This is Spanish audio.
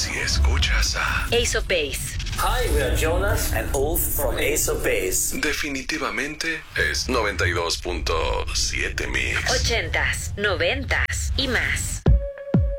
Si escuchas a Ace of Base. Hi, we are Jonas and Ulf from Ace of Base. definitivamente es 92.7 Mix. 80s, 90s y más.